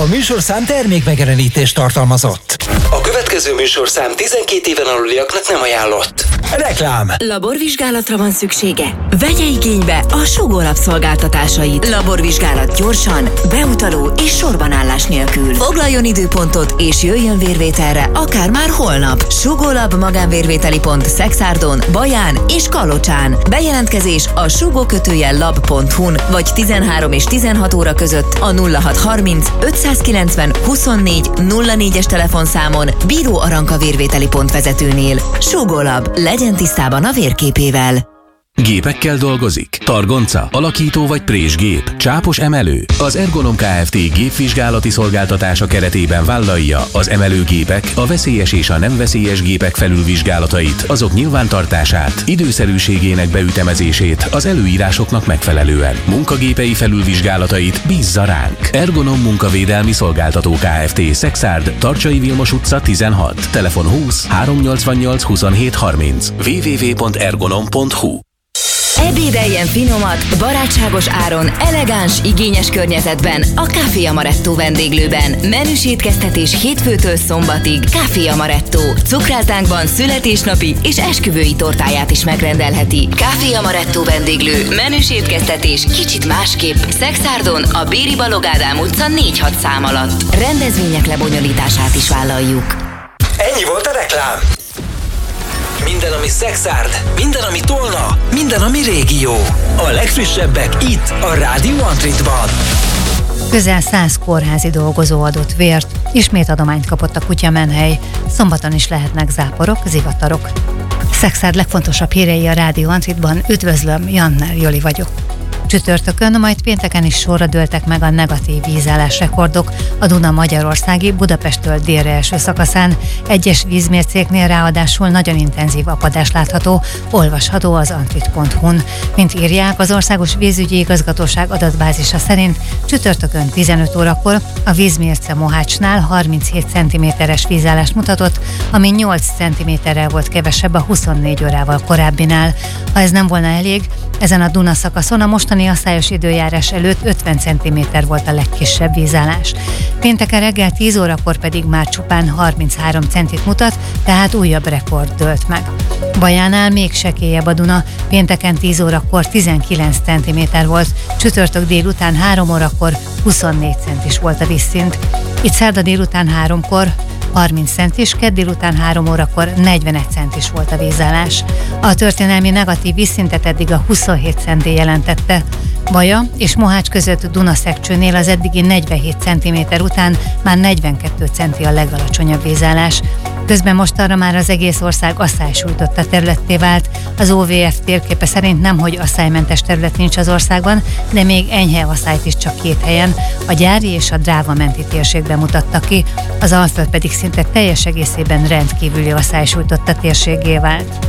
A műsorszám termékmegjelenítést tartalmazott. A következő műsorszám 12 éven aluliaknak nem ajánlott. Reklám. Laborvizsgálatra van szüksége? Vegye igénybe a Sugó Lab szolgáltatásait. Laborvizsgálat gyorsan, beutaló és sorbanállás nélkül. Foglaljon időpontot és jöjjön vérvételre, akár már holnap. Sugó Lab magánvérvételi pont Szexárdon, Baján és Kalocsán. Bejelentkezés a sugó-lab.hu-n vagy 13 és 16 óra között a 0630 590 24 04-es telefonszámon Bíró Aranka vérvételi pont vezetőnél. Sugó Lab, legyen tisztában a vérképével. Gépekkel dolgozik? Targonca, alakító vagy présgép, csápos emelő? Az Ergonom Kft. Gépvizsgálati szolgáltatása keretében vállalja az emelőgépek, a veszélyes és a nem veszélyes gépek felülvizsgálatait, azok nyilvántartását, időszerűségének beütemezését az előírásoknak megfelelően. Munkagépei felülvizsgálatait bízza ránk. Ergonom Munkavédelmi Szolgáltató Kft. Szexárd, Tarcsai Vilmos utca 16, telefon 20 388 27 30, www.ergonom.hu. Ebédeljen finomat, barátságos áron, elegáns, igényes környezetben a Café Amaretto vendéglőben. Menüs étkeztetés hétfőtől szombatig. Café Amaretto. Cukrászdánkban születésnapi és esküvői tortáját is megrendelheti. Café Amaretto vendéglő. Menüs étkeztetés kicsit másképp. Szexárdon a Béri Balogh Ádám utca 4-6 szám alatt. Rendezvények lebonyolítását is vállaljuk. Ennyi volt a reklám. Minden, ami Szexárd, minden, ami Tolna, minden, ami régió. A legfrissebbek itt, a Rádió Antritban. Közel 100 kórházi dolgozó adott vért, ismét adományt kapott a Kutyamenhely. Szombaton is lehetnek záporok, zivatarok. Szexárd legfontosabb hírei a Rádió Antritban. Üdvözlöm, Janner Joli vagyok. Csütörtökön, majd pénteken is sorra dőltek meg a negatív vízállás rekordok a Duna magyarországi Budapesttől délre eső szakaszán. Egyes vízmércéknél ráadásul nagyon intenzív apadás látható, olvasható az antrit.hu-n. Mint írják, az Országos Vízügyi Igazgatóság adatbázisa szerint csütörtökön 15 órakor a vízmérce Mohácsnál 37 cm-es vízállást mutatott, ami 8 cm-rel volt kevesebb a 24 órával korábbinál. Ha ez nem volna elég, ezen a Duna szakaszon a mostani asszályos időjárás előtt 50 cm volt a legkisebb vízállás. Pénteken reggel 10 órakor pedig már csupán 33 centit mutat, tehát újabb rekord dőlt meg. Bajánál még sekélyebb a Duna, pénteken 10 órakor 19 cm volt, csütörtök délután 3 órakor 24 centis volt a vízszint. Itt szerda délután 3-kor 30 centis, kedd délután 3 órakor 41 centis volt a vízállás. A történelmi negatív vízszintet eddig a 27 centi jelentette. Baja és Mohács között Dunaszekcsőnél az eddigi 47 cm után már 42 centi a legalacsonyabb vízállás. Közben mostanra már az egész ország asszálysújtotta területté vált. Az OVF térképe szerint nemhogy asszálymentes terület nincs az országban, de még enyhe asszályt is csak 2 helyen, a Gyári és a Dráva-menti térségben mutatta ki, az Alföld pedig szinte teljes egészében rendkívüli asszálysújtotta térséggé vált.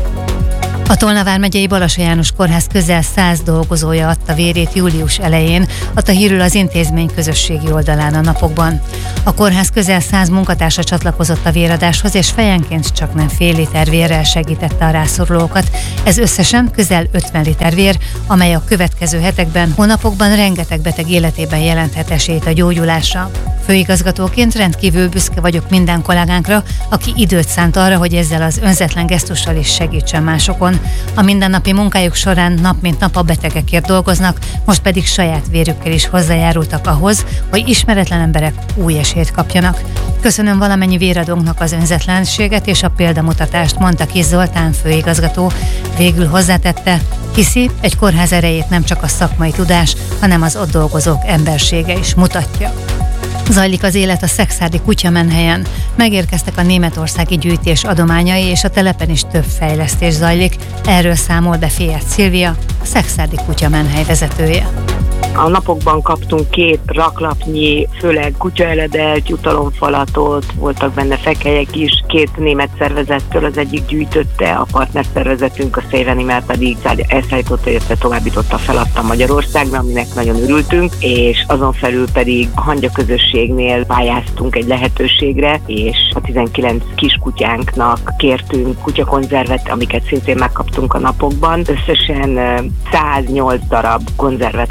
A Tolna vármegyei Balassa János Kórház közel 100 dolgozója adta vérét július elején, adta hírül az intézmény közösségi oldalán a napokban. A kórház közel 100 munkatársa csatlakozott a véradáshoz, és fejenként csaknem fél liter vérrel segítette a rászorulókat. Ez összesen közel 50 liter vér, amely a következő hetekben, hónapokban rengeteg beteg életében jelenthet esélyt a gyógyulásra. Főigazgatóként rendkívül büszke vagyok minden kollégánkra, aki időt szánt arra, hogy ezzel az önzetlen gesztussal is segítsen másokon. A mindennapi munkájuk során nap mint nap a betegekért dolgoznak, most pedig saját vérükkel is hozzájárultak ahhoz, hogy ismeretlen emberek új esélyt kapjanak. Köszönöm valamennyi véradónknak az önzetlenséget és a példamutatást, mondta Kis Zoltán főigazgató. Végül hozzátette, hiszi, egy kórház erejét nem csak a szakmai tudás, hanem az ott dolgozók embersége is mutatja. Zajlik az élet a szexárdi Kutyamenhelyen. Megérkeztek a németországi gyűjtés adományai, és a telepen is több fejlesztés zajlik. Erről számol be Fiat Szilvia, a szexárdi Kutyamenhely vezetője. A napokban kaptunk 2 raklapnyi, főleg kutyaeledelt, jutalomfalatot, voltak benne fekelyek is, 2 német szervezettől, az egyik gyűjtötte, a partnerszervezetünk, a Szévenimmel pedig elszállította, illetve továbbította, feladta Magyarországra, aminek nagyon örültünk, és azon felül pedig a hangya közösségnél pályáztunk egy lehetőségre, és a 19 kiskutyánknak kértünk kutyakonzervet, amiket szintén megkaptunk a napokban. Összesen 108 darab konzervet kaptunk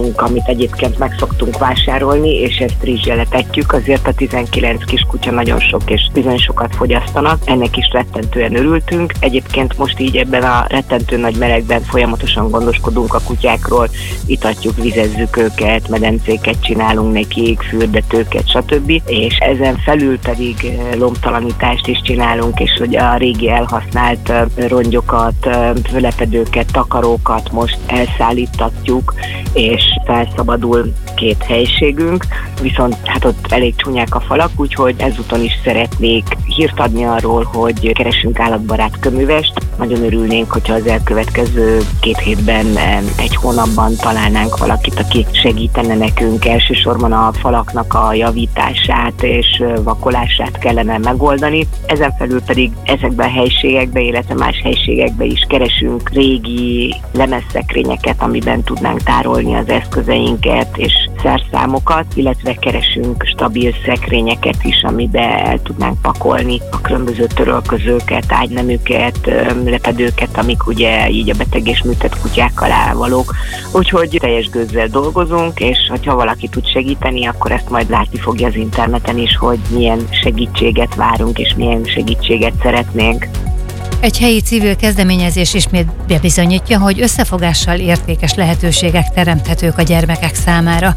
csinálunk, amit egyébként meg szoktunk vásárolni, és ezt rizssel etjük, azért a 19 kis kutya nagyon sok, és bizony sokat fogyasztanak. Ennek is rettentően örültünk. Egyébként most így ebben a rettentő nagy melegben folyamatosan gondoskodunk a kutyákról, itatjuk, vizezzük őket, medencéket csinálunk nekik, fürdetőket, stb. És ezen felül pedig lombtalanítást is csinálunk, és hogy a régi elhasznált rongyokat, lepedőket, takarókat most elszállítatjuk, és felszabadul 2 helyiségünk, viszont hát ott elég csúnyák a falak, úgyhogy ezúton is szeretnék hírt adni arról, hogy keresünk állatbarát köművest. Nagyon örülnénk, hogyha az elkövetkező 2 hétben, 1 hónapban találnánk valakit, aki segítene nekünk. Elsősorban a falaknak a javítását és vakolását kellene megoldani. Ezen felül pedig ezekben a helyiségekben, illetve más helyiségekben is keresünk régi lemezszekrényeket, amiben tudnánk tárolni az eszközeinket és szerszámokat, illetve keresünk stabil szekrényeket is, amiben el tudnánk pakolni a különböző törölközőket, ágyneműket, lepedőket, amik ugye így a beteg és műtett kutyák alá valók. Úgyhogy teljes gőzzel dolgozunk, és ha valaki tud segíteni, akkor ezt majd látni fogja az interneten is, hogy milyen segítséget várunk, és milyen segítséget szeretnénk. Egy helyi civil kezdeményezés ismét bebizonyítja, hogy összefogással értékes lehetőségek teremthetők a gyermekek számára.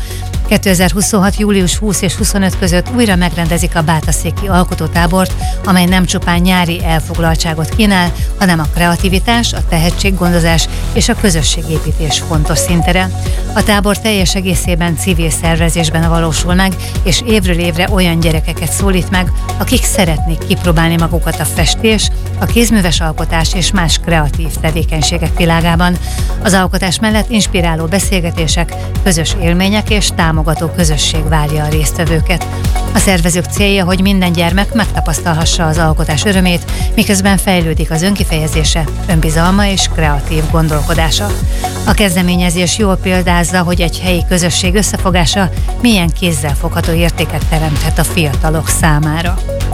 2026. július 20 és 25 között újra megrendezik a Bátaszéki alkotótábort, amely nem csupán nyári elfoglaltságot kínál, hanem a kreativitás, a tehetséggondozás és a közösségépítés fontos szintere. A tábor teljes egészében civil szervezésben valósul meg, és évről évre olyan gyerekeket szólít meg, akik szeretnék kipróbálni magukat a festés, a kézműves alkotás és más kreatív tevékenységek világában. Az alkotás mellett inspiráló beszélgetések, közös élmények és támogató közösség várja a résztvevőket. A szervezők célja, hogy minden gyermek megtapasztalhassa az alkotás örömét, miközben fejlődik az önkifejezése, önbizalma és kreatív gondolkodása. A kezdeményezés jól példázza, hogy egy helyi közösség összefogása milyen kézzelfogható értéket teremthet a fiatalok számára.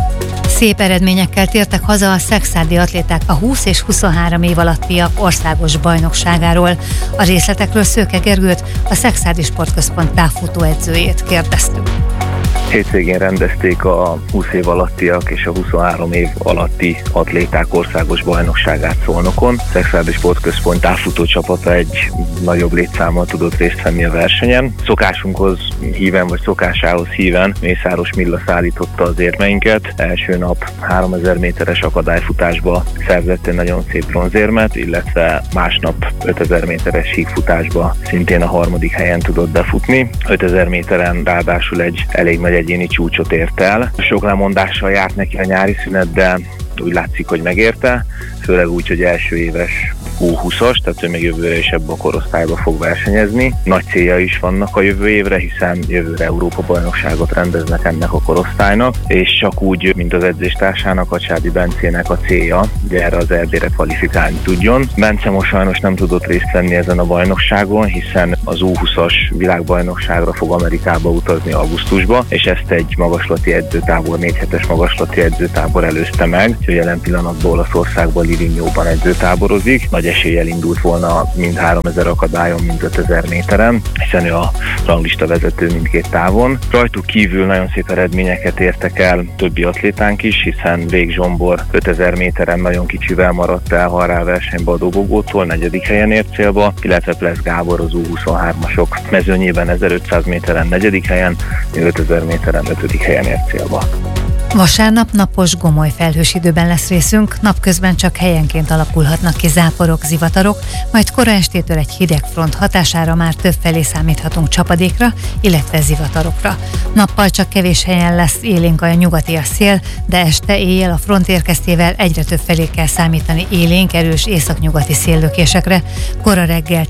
Szép eredményekkel tértek haza a szekszárdi atléták a 20 és 23 év alattiak országos bajnokságáról. A részletekről Szőke Gergőt, a Szekszárdi Sportközpont távfutóedzőjét kérdeztük. Hétvégén rendezték a 20 év alattiak és a 23 év alatti atléták országos bajnokságát Szolnokon. Szekszárdi Sportközpont távfutó csapata egy nagyobb létszámmal tudott részt venni a versenyen. Szokásunkhoz híven, vagy szokásához híven Mészáros Milla szállította az érmeinket. Első nap 3000 méteres akadályfutásba szerzett egy nagyon szép bronzérmet, illetve másnap 5000 méteres síkfutásba szintén a 3. helyen tudott befutni. 5000 méteren ráadásul egy elég nagy egyéni csúcsot ért el. Sok lemondással járt neki a nyári szünet, de úgy látszik, hogy megérte, főleg úgy, hogy első éves U20-as, tehát ő még jövőre is ebbe a korosztályba fog versenyezni. Nagy célja is vannak a jövő évre, hiszen jövőre Európa-bajnokságot rendeznek ennek a korosztálynak, és csak úgy, mint az edzéstársának, a Csádi Bencének a célja, hogy erre az EB-re kvalifikálni tudjon. Bence most sajnos nem tudott részt venni ezen a bajnokságon, hiszen az U20-as világbajnokságra fog Amerikába utazni augusztusba, és ezt egy magaslati edzőtábor, 4 hetes magaslati edzőtábor előzte meg, hogy jelen pillanatban Olaszországban Livignóban edzőtáborozik. Nagy eséllyel indult volna mind 3000 akadályon, mind 5000 méteren, hiszen ő a ranglista vezető mindkét távon. Rajtuk kívül nagyon szép eredményeket értek el többi atlétánk is, hiszen Vég Zsombor 5000 méteren nagyon kicsivel maradt el halálversenybe a dobogótól, 4. helyen ért célba, illetve Plesz Gábor az U23-asok mezőnyében 1500 méteren 4. helyen, 5000 méteren 5. helyen ért célba. Vasárnap napos, gomoly felhős időben lesz részünk, napközben csak helyenként alakulhatnak ki záporok, zivatarok, majd kora estétől egy hideg front hatására már többfelé számíthatunk csapadékra, illetve zivatarokra. Nappal csak kevés helyen lesz élénk a nyugatias szél, de este éjjel a front érkeztével egyre többfelé kell számítani élénk, erős északnyugati széllökésekre. Kora reggel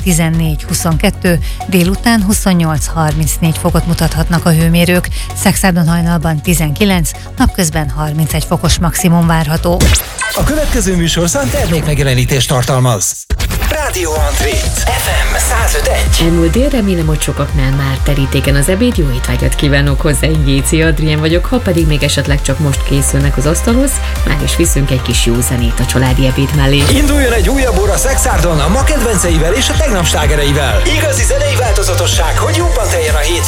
14-22, délután 28-34 fokot mutathatnak a hőmérők, Szekszárdon hajnalban 19, napközben 31 fokos maximum várható. A következő műsorszám termékmegjelenítést tartalmaz. Rádió Antrit. FM 105.1. Elmúlt dél, remélem, hogy sokaknál már terítéken az ebéd. Jó étvágyat kívánok hozzá, én Géci Adrien vagyok. Ha pedig még esetleg csak most készülnek az asztalhoz, már is viszünk egy kis jó zenét a családi ebéd mellé. Induljon egy újabb óra Szexárdon a ma kedvenceivel és a tegnap slágereivel. Igazi zenei változatosság, hogy jobban teljen a hét.